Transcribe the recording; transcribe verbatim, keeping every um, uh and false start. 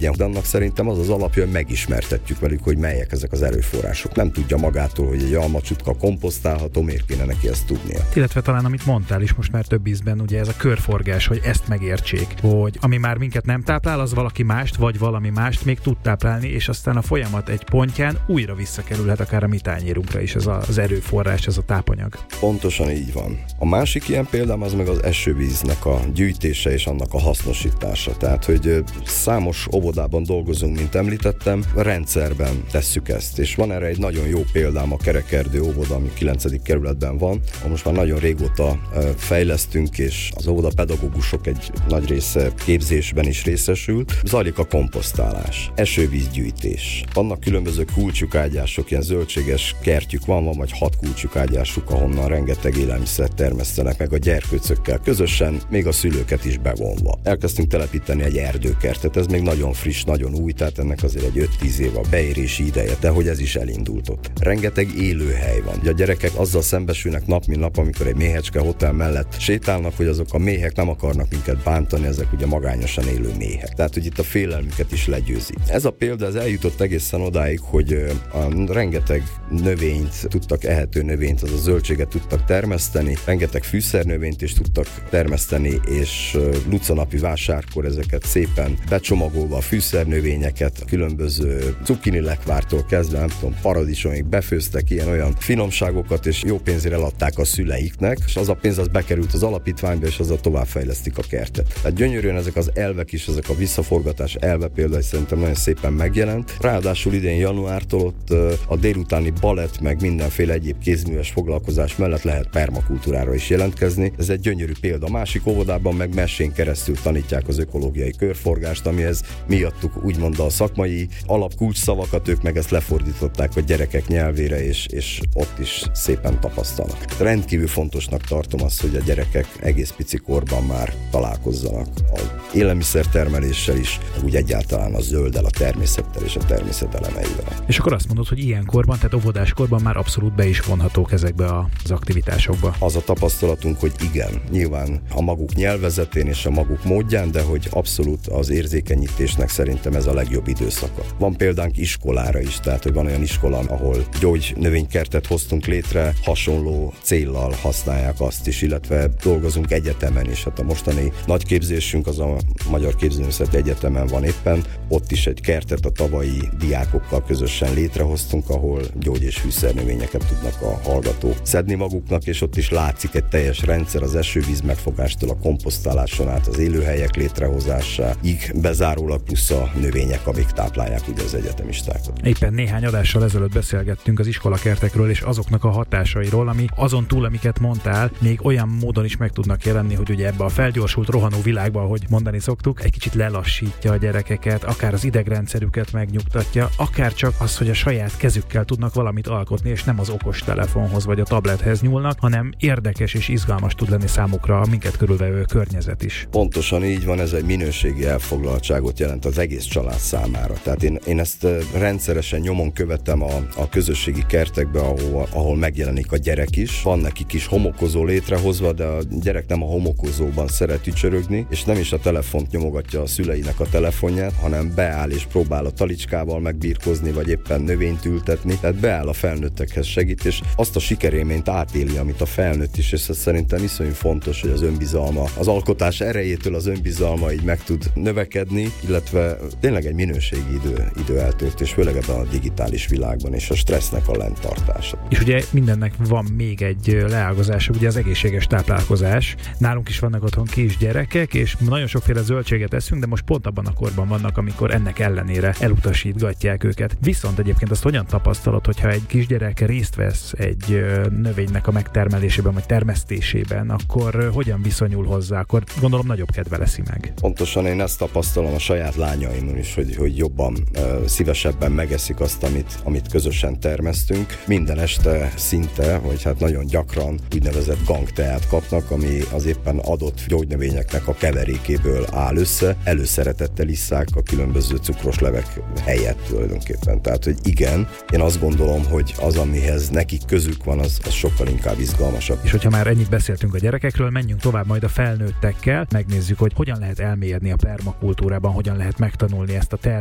De annak szerintem az az alapja, hogy megismertetjük velük, hogy melyek ezek az erőforrások. Nem tudja magától, hogy egy almacsutka komposztálható, miért kéne neki ezt tudnia. Illetve talán, amit mondtál is most már több ízben, ugye ez a körforgás, hogy ezt megértsék, hogy ami már minket nem táplál, az valaki mást, vagy valami mást még tud táplálni, és aztán a folyamat egy pontján újra visszakerülhet akár a mi tányérunkra is ez az erőforrás, ez a tápanyag. Pontosan így van. A másik ilyen példám az meg az esővíznek a gyűjtése és annak a hasznosítása. Tehát, hogy számos óvodában dolgozunk, mint említettem, rendszerben tesszük ezt, és van erre egy nagyon jó példám, a Kerekerdő óvoda, ami kilencedik kerületben van. Most már nagyon régóta fejlesztünk, és az óvoda pedagógusok egy nagy része képzésben is részesült. Zajlik a komposztálás, esővízgyűjtés. Vannak különböző kulcsukágyások, ilyen zöldséges kertjük van, van vagy hat kulcsukágyásuk, ahonnan rengeteg élelmiszert termesztenek meg a gyerkőcökkel közösen, még a szülőket is bevonva. Elkezdtünk telepíteni egy erdőkertet, ez még nagyon friss, nagyon új, tehát ennek azért egy öt-tíz év a beérési ideje, de hogy ez is elindult ott. Rengeteg élőhely van. A gyerekek azzal szembesülnek nap, mint nap, amikor egy méhecske hotel mellett sétálnak, hogy azok a méhek nem akarnak minket bántani, ezek ugye magányosan élő méhek. Tehát, hogy itt a félelmüket is legyőzi. Ez a példa, ez eljutott egészen odáig, hogy a rengeteg növényt tudtak, ehető növényt, az a zöldséget tudtak termeszteni, rengeteg fűszernövényt is tudtak termeszteni, és lucanapi vásárkor ezeket szépen becsomagolva a fűszernövényeket, különböző cukkini lekvártól kezdve, nem tudom, paradicsomig befőztek ilyen-olyan finomságokat, és jó pénzért eladták a szüleiknek, és az a pénz az bekerült az alapítványba, és azzal továbbfejlesztik a kertet. Tehát gyönyörűen ezek az elvek is, ezek a visszaforgatás elve például szerintem nagyon szépen megjelent. Ráadásul idén januártól ott a délutáni balett, meg mindenféle egyéb kézműves foglalkozás mellett lehet permakultúrára is jelentkezni. Ez egy gyönyörű példa. A másik óvodában meg mesén keresztül tanítják az ökológiai körforgást, amihez miattuk úgymond a szakmai alapkulcsszavakat, ők meg ezt lefordították a gyerekek nyelvére, és, és ott is szépen tapasztalnak. Rendkívül fontosnak tartom azt, hogy a gyerekek egész pici korban már találkozzanak az élelmiszertermeléssel is, úgy egyáltalán a zölddel, a természettel és a természet elemeivel. És akkor azt mondod, hogy ilyen korban, tehát óvodás korban már abszolút be is vonhatók ezekbe az aktivitásokba. Az a tapasztalatunk, hogy igen, nyilván a maguk nyelvezetén és a maguk módján, de hogy abszolút az érzékenyítésnek szerintem ez a legjobb időszaka. Van példánk iskolára is, tehát hogy van olyan iskola, ahol gyógynövénykertet hoztunk létre, hasonló céllal használják azt is, illetve dolgozunk egyetemen is. Hát a mostani nagy képzésünk az a Magyar Képzőművészeti Egyetemen van éppen, ott is egy kertet a tavalyi diákokkal közösen létrehoztunk, ahol gyógy- és fűszernövényeket tudnak a hallgatók szedni maguknak, és ott is látszik egy teljes rendszer az esővíz megfogástól a komposztáláson át az élőhelyek létrehozásáig, bezárólag plusz a növények, amik táplálják ugye az egyetemistákat. Éppen néhány adással ezelőtt beszélgettünk az iskolakertekről és azoknak a hatásairól, ami azon túl, amiket mondtál, még olyan módon is meg tudnak jelenni, hogy ugye ebbe a felgyorsult, rohanó világba, ahogy mondani szoktuk, egy kicsit lelassítja a gyerekeket, akár az idegrendszerüket megnyugtatja, akár csak az, hogy a saját kezükkel tudnak valamit alkotni, és nem az okos telefonhoz vagy a tablethez nyúlnak, hanem érdekes és izgalmas tud lenni számukra a minket körülvevő környezet is. Pontosan így van, ez egy minőségi elfoglaltságot jelent az egész család számára. Tehát én, én ezt rendszeresen nyomon követem a, a közösségi kertekbe, ahol, ahol megjelenik a gyerek is. Van nekik is homokozó létrehozva, de a gyerek nem a homokozóban szeret ücsörögni, és nem is a telefont nyomogatja a szüleinek a telefonját, hanem beáll és próbál a talicskával megbirkózni, vagy éppen növényt ültetni. Tehát beáll a felnőttekhez segít, és azt a sikerélményt átéli, amit a felnőtt is, és ez szerintem iszonyú fontos, hogy az önbizalma, az alkotás erejétől az önbizalma így meg tud növekedni, illetve tényleg egy minőségi idő, időeltöltés, főleg ebben a digitális világban, és a stressznek a lenntartása. És ugye mindennek van még egy leágazása, ugye az egészséges táplálkozás. Nálunk is vannak otthon kisgyerekek, és nagyon sokféle zöldséget eszünk, de most pont abban a korban vannak, amikor ennek ellenére elutasítgatják őket. Viszont egyébként azt hogyan tapasztalod, hogyha egy kisgyerek részt vesz egy növénynek a megtermelésében vagy termesztésében, akkor hogyan viszonyul hozzá? Akkor gondolom nagyobb kedve leszi meg. Pontosan én ezt tapasztalom a saját lányaimon is, hogy, hogy jobban, szívesebben megeszik azt, amit, amit közösen termesztünk. Minden este szinte, vagy hát nagyon gyakran úgynevezett gangteát kapnak, ami az éppen adott gyógynövényeknek a keverékéből áll össze. Előszeretettel isszák a különböző cukros levek helyett tulajdonképpen. Tehát, hogy igen, én azt gondolom, hogy az, amihez nekik közük van, az, az sokkal inkább izgalmasabb. És hogyha már ennyit beszéltünk a gyerekekről, menjünk tovább majd a felnőttekkel, megnézzük, hogy hogyan lehet elmélyedni a permakultúrában, hogyan lehet lehet megtanulni ezt a